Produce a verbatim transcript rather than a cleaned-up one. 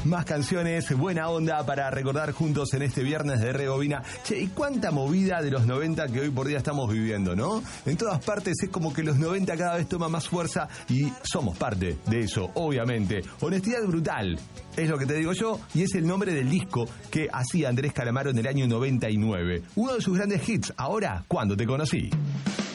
más canciones, buena onda para recordar juntos en este viernes de Rebobina. Che, y cuánta movida de los noventa que hoy por día estamos viviendo, ¿no? En todas partes es como que los noventa cada vez toma más fuerza y somos parte de eso, obviamente. Honestidad brutal, es lo que te digo yo, y es el nombre del disco que hacía Andrés Calamaro en el año noventa y nueve. Uno de sus grandes hits, ahora, ¿Cuándo te conocí?